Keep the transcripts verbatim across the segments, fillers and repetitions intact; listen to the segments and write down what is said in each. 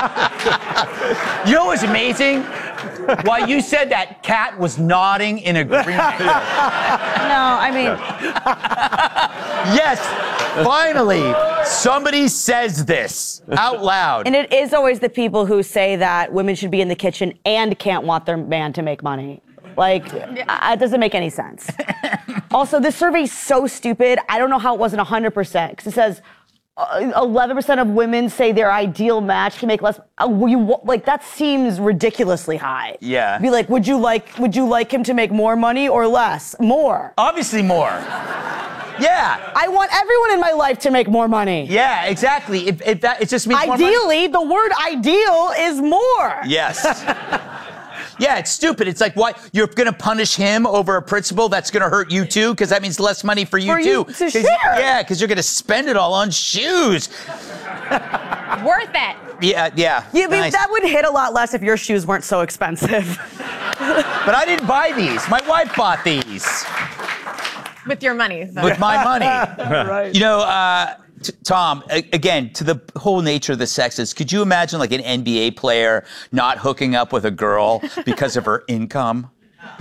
You know what's amazing? While you said that, Kat was nodding in agreement. No, I mean... Yes, finally, somebody says this out loud. And it is always the people who say that women should be in the kitchen and can't want their man to make money. Like, it doesn't make any sense. Also, this survey's so stupid, I don't know how it wasn't one hundred percent, because it says uh, eleven percent of women say their ideal match can make less. Uh, you, like, that seems ridiculously high. Yeah. Be like, would you like, would you like him to make more money or less? More. Obviously more. Yeah. I want everyone in my life to make more money. Yeah, exactly. If, if that, it just means more money. Ideally, the word ideal is more. Yes. Yeah, it's stupid. It's like, why you're going to punish him over a principle that's going to hurt you too, because that means less money for you for too. You to share. Yeah, because you're going to spend it all on shoes. Worth it. Yeah, yeah. Yeah, but nice. that would hit a lot less if your shoes weren't so expensive. But I didn't buy these. My wife bought these. With your money. Though. With my money. Right. You know, uh, t- Tom, a- again, to the whole nature of the sexes, could you imagine like an N B A player not hooking up with a girl because of her income?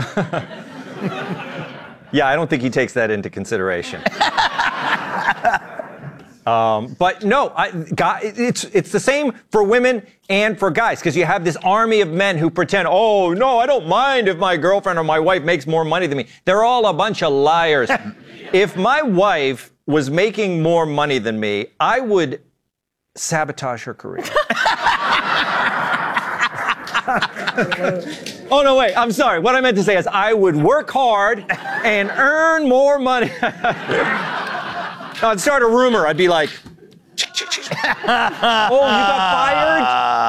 Yeah, I don't think he takes that into consideration. um, but no, I, God, it's it's the same for women and for guys, because you have this army of men who pretend, oh, no, I don't mind if my girlfriend or my wife makes more money than me. They're all a bunch of liars. If my wife was making more money than me, I would sabotage her career. Oh, no, wait, I'm sorry. What I meant to say is I would work hard and earn more money. I'd start a rumor. I'd be like, oh, you got fired?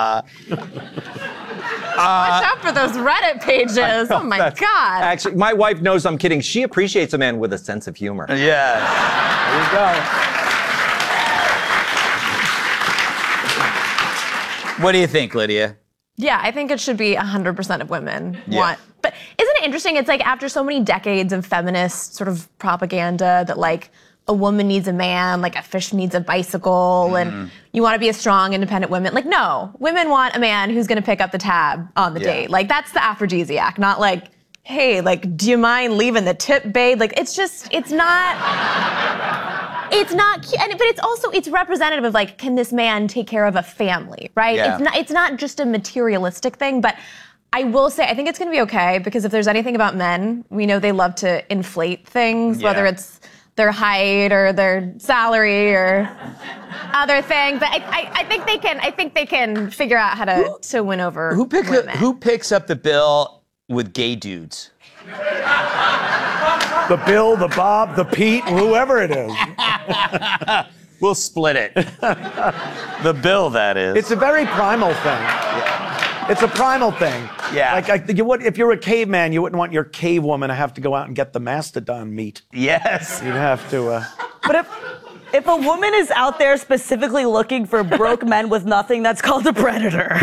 Watch out for those Reddit pages. Oh, my God. Actually, my wife knows I'm kidding. She appreciates a man with a sense of humor. Yeah. There you go. What do you think, Lydia? Yeah, I think it should be one hundred percent of women Yeah. want. But isn't it interesting? It's like after so many decades of feminist sort of propaganda that like a woman needs a man, like a fish needs a bicycle, mm. and you want to be a strong, independent woman. Like, no, women want a man who's going to pick up the tab on the Yeah. date. Like, that's the aphrodisiac, not like, hey, like, do you mind leaving the tip, babe? Like, it's just, it's not, it's not cute. And, but it's also, it's representative of like, can this man take care of a family, right? Yeah. It's not, it's not just a materialistic thing, but I will say, I think it's going to be okay, because if there's anything about men, we know they love to inflate things, Yeah. whether it's their height or their salary or other things. But I, I, I think they can. I think they can figure out how to, who, to win over who pick women. A, who picks up the bill with gay dudes? The Bill, the Bob, the Pete, whoever it is. We'll split it. The bill, that is. It's a very primal thing. Yeah. It's a primal thing. Yeah. Like, I, you would, if you're a caveman, you wouldn't want your cave woman to have to go out and get the mastodon meat. Yes. You'd have to. Uh... But if if a woman is out there specifically looking for broke men with nothing, that's called a predator.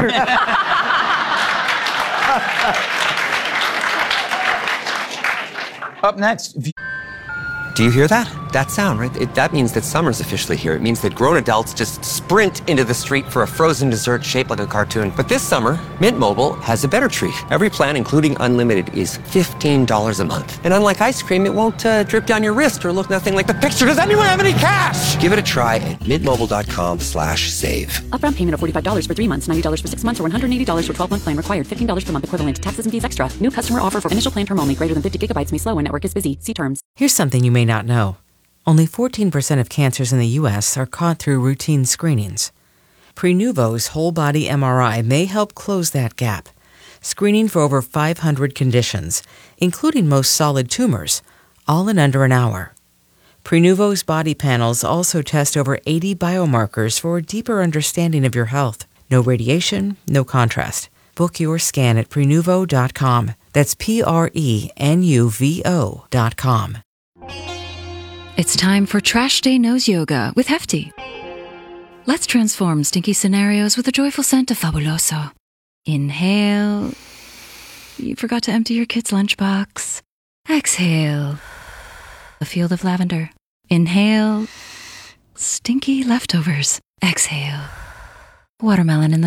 Up next. If you- Do you hear that? That sound, right? It, that means that summer's officially here. It means that grown adults just sprint into the street for a frozen dessert shaped like a cartoon. But this summer, Mint Mobile has a better treat. Every plan, including unlimited, is fifteen dollars a month. And unlike ice cream, it won't uh, drip down your wrist or look nothing like the picture. Does anyone have any cash? Give it a try at mintmobile.com slash save. Upfront payment of forty-five dollars for three months, ninety dollars for six months, or one hundred eighty dollars for twelve-month plan required. fifteen dollars per month equivalent. Taxes and fees extra. New customer offer for initial plan term only. Greater than fifty gigabytes may slow when network is busy. See terms. Here's something you may not know. Only fourteen percent of cancers in the U S are caught through routine screenings. Prenuvo's whole-body M R I may help close that gap, screening for over five hundred conditions, including most solid tumors, all in under an hour. Prenuvo's body panels also test over eighty biomarkers for a deeper understanding of your health. No radiation, no contrast. Book your scan at prenuvo dot com. That's P R E N U V O dot com. It's time for Trash Day Nose Yoga with Hefty. Let's transform stinky scenarios with a joyful scent of Fabuloso. Inhale. You forgot to empty your kid's lunchbox. Exhale. A field of lavender. Inhale. Stinky leftovers. Exhale. Watermelon in the